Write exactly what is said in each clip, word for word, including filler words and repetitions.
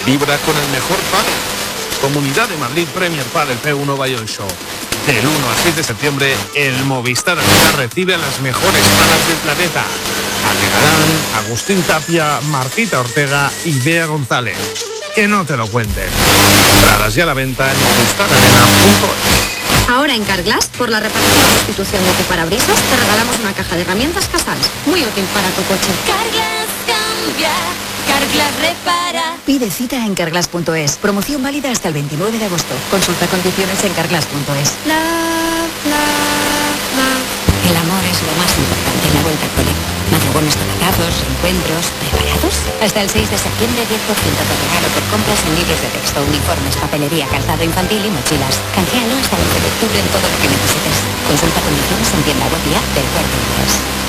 Vibra con el mejor pádel. Comunidad de Madrid Premier Padel P uno Bayonne Show. Del uno al seis de septiembre, el Movistar Arena recibe a las mejores palas del planeta. Aldegarán, Agustín Tapia, Martita Ortega y Bea González. Que no te lo cuenten. Entradas ya a la venta en movistar arena punto es. Ahora en Carglass, por la reparación y sustitución de tu parabrisas, te regalamos una caja de herramientas Casal. Muy útil para tu coche. Carglass cambia, Carglass repara. Pide cita en carglass punto es. Promoción válida hasta el veintinueve de agosto. Consulta condiciones en carglass punto es. La, la, la. El amor es lo más importante en la vuelta al cole. Madrugones conectados, encuentros, ¿preparados? Hasta el seis de septiembre, diez por ciento de regalo por compras en libros de texto, uniformes, papelería, calzado infantil y mochilas. Canjealo hasta el once de octubre en todo lo que necesites. Consulta condiciones en tienda web y app del Corte Inglés.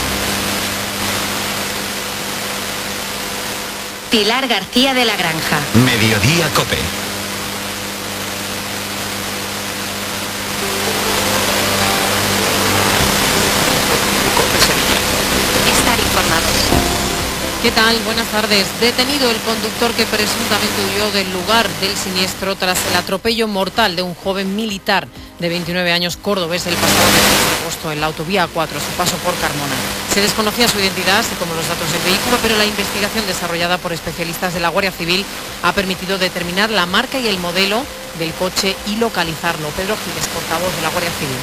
Pilar García de la Granja. Mediodía Cope. Estar informados. ¿Qué tal? Buenas tardes. Detenido el conductor que presuntamente huyó del lugar del siniestro tras el atropello mortal de un joven militar de veintinueve años cordobés el pasado veintiséis de agosto en la autovía A cuatro, su paso por Carmona. Se desconocía su identidad, así como los datos del vehículo, pero la investigación desarrollada por especialistas de la Guardia Civil ha permitido determinar la marca y el modelo del coche y localizarlo. Pedro Giles, portavoz de la Guardia Civil.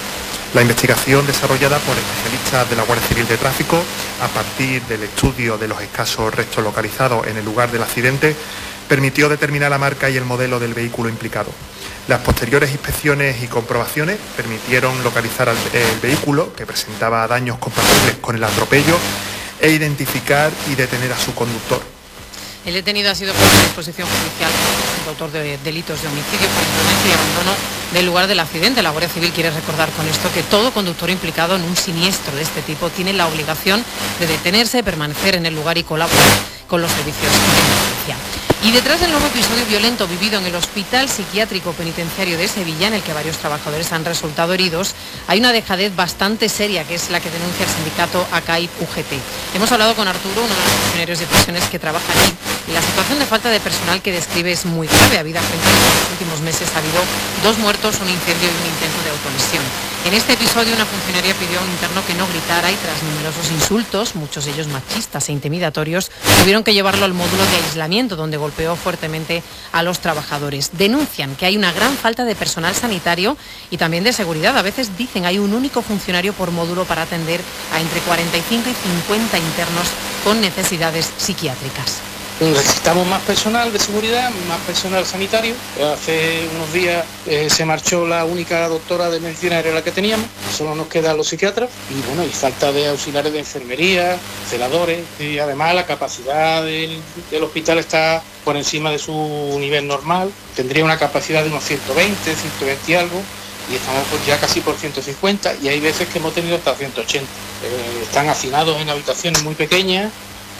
La investigación desarrollada por especialistas de la Guardia Civil de Tráfico, a partir del estudio de los escasos restos localizados en el lugar del accidente, permitió determinar la marca y el modelo del vehículo implicado. Las posteriores inspecciones y comprobaciones permitieron localizar el, el vehículo, que presentaba daños compatibles con el atropello, e identificar y detener a su conductor. El detenido ha sido puesto a disposición judicial como autor de delitos de homicidio por imprudencia y abandono del lugar del accidente. La Guardia Civil quiere recordar con esto que todo conductor implicado en un siniestro de este tipo tiene la obligación de detenerse, permanecer en el lugar y colaborar con los servicios de emergencia. Y detrás del nuevo episodio violento vivido en el Hospital Psiquiátrico Penitenciario de Sevilla, en el que varios trabajadores han resultado heridos, hay una dejadez bastante seria, que es la que denuncia el sindicato A C A I U G T. Hemos hablado con Arturo, uno de los funcionarios de prisiones que trabaja allí, y la situación de falta de personal que describe es muy grave. Habida cuenta que en los últimos meses ha habido dos muertos, un incendio y un intento de autolesión. En este episodio, una funcionaria pidió a un interno que no gritara y, tras numerosos insultos, muchos de ellos machistas e intimidatorios, tuvieron que llevarlo al módulo de aislamiento, donde golpeó fuertemente a los trabajadores. Denuncian que hay una gran falta de personal sanitario y también de seguridad. A veces dicen hay un único funcionario por módulo para atender a entre cuarenta y cinco y cincuenta internos con necesidades psiquiátricas. Necesitamos más personal de seguridad, más personal sanitario. Hace unos días eh, se marchó la única doctora de medicina aérea que teníamos, solo nos quedan los psiquiatras y bueno, y falta de auxiliares de enfermería, celadores, y además la capacidad del, del hospital está por encima de su nivel normal. Tendría una capacidad de unos ciento veinte, ciento veinte y algo, y estamos pues ya casi por ciento cincuenta, y hay veces que hemos tenido hasta ciento ochenta. Eh, están hacinados en habitaciones muy pequeñas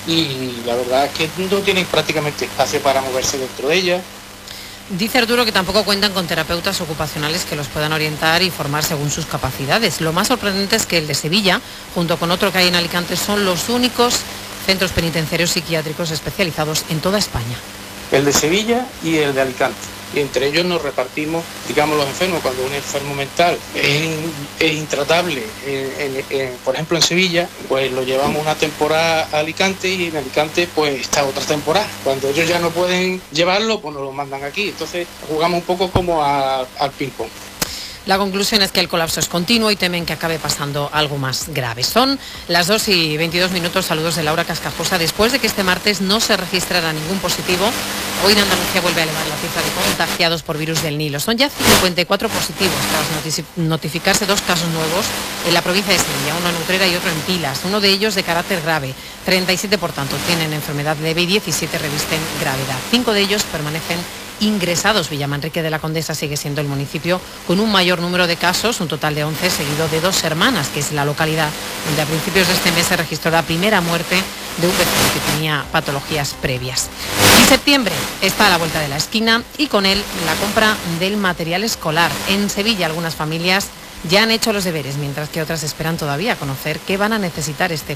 y la verdad es que no tienen prácticamente espacio para moverse dentro de ellas. Dice Arturo que tampoco cuentan con terapeutas ocupacionales que los puedan orientar y formar según sus capacidades. Lo más sorprendente es que el de Sevilla, junto con otro que hay en Alicante, son los únicos centros penitenciarios psiquiátricos especializados en toda España. El de Sevilla y el de Alicante. Y entre ellos nos repartimos, digamos, los enfermos. Cuando un enfermo mental es, es intratable, en, en, en, por ejemplo en Sevilla, pues lo llevamos una temporada a Alicante y en Alicante pues está otra temporada. Cuando ellos ya no pueden llevarlo, pues nos lo mandan aquí. Entonces jugamos un poco como a, al ping-pong. La conclusión es que el colapso es continuo y temen que acabe pasando algo más grave. Son las dos y veintidós minutos. Saludos de Laura Cascajosa. Después de que este martes no se registrara ningún positivo, hoy en Andalucía vuelve a elevar la cifra de contagiados por virus del Nilo. Son ya cincuenta y cuatro positivos tras notificarse dos casos nuevos en la provincia de Sevilla, uno en Utrera y otro en Pilas, uno de ellos de carácter grave. treinta y siete, por tanto, tienen enfermedad leve y diecisiete revisten gravedad. Cinco de ellos permanecen ingresados. Villamanrique de la Condesa sigue siendo el municipio con un mayor número de casos, un total de once, seguido de Dos Hermanas, que es la localidad donde a principios de este mes se registró la primera muerte de un vecino que tenía patologías previas. Y septiembre está a la vuelta de la esquina y con él la compra del material escolar. En Sevilla algunas familias ya han hecho los deberes, mientras que otras esperan todavía conocer qué van a necesitar este